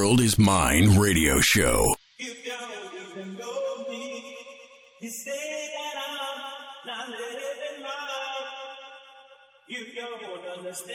World Is Mine radio show. You don't even know me. You say that I'm not living life. You don't understand.